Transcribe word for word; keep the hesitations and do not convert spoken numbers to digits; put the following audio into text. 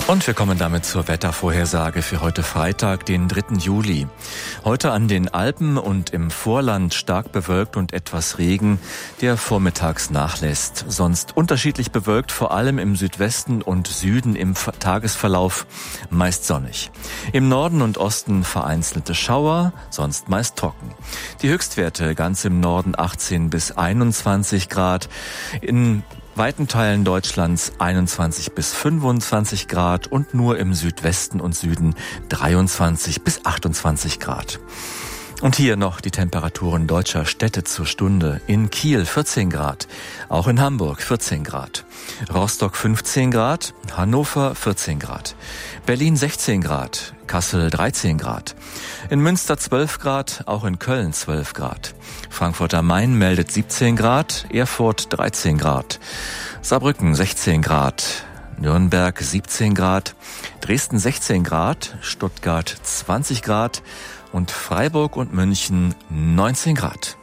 Und wir kommen damit zur Wettervorhersage für heute Freitag, den dritten Juli. Heute an den Alpen und im Vorland stark bewölkt und etwas Regen, der vormittags nachlässt. Sonst unterschiedlich bewölkt, vor allem im Südwesten und Süden im Tagesverlauf meist sonnig. Im Norden und Osten vereinzelte Schauer, sonst meist trocken. Die Höchstwerte ganz im Norden achtzehn bis einundzwanzig Grad, in weiten Teilen Deutschlands einundzwanzig bis fünfundzwanzig Grad und nur im Südwesten und Süden dreiundzwanzig bis achtundzwanzig Grad. Und hier noch die Temperaturen deutscher Städte zur Stunde. In Kiel vierzehn Grad, auch in Hamburg vierzehn Grad, Rostock fünfzehn Grad, Hannover vierzehn Grad, Berlin sechzehn Grad, Kassel dreizehn Grad, in Münster zwölf Grad, auch in Köln zwölf Grad, Frankfurt am Main meldet siebzehn Grad, Erfurt dreizehn Grad, Saarbrücken sechzehn Grad, Nürnberg siebzehn Grad, Dresden sechzehn Grad, Stuttgart zwanzig Grad und Freiburg und München neunzehn Grad.